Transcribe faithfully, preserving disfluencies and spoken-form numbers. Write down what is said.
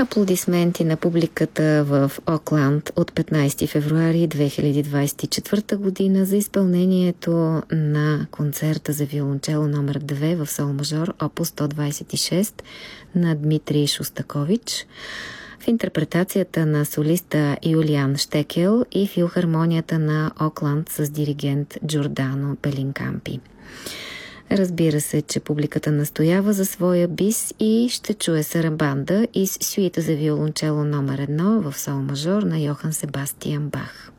Аплодисменти на публиката в Окланд от петнайсети февруари две хиляди двайсет и четвърта година за изпълнението на концерта за виолончело номер две в сол мажор, опус сто двайсет и шест на Дмитрий Шостакович, в интерпретацията на солиста Юлиан Щекел и филхармонията на Окланд с диригент Джордано Пелинкампи. Разбира се, че публиката настоява за своя бис и ще чуе сарабанда из сюита за виолончело номер едно в сол мажор на Йохан Себастиан Бах.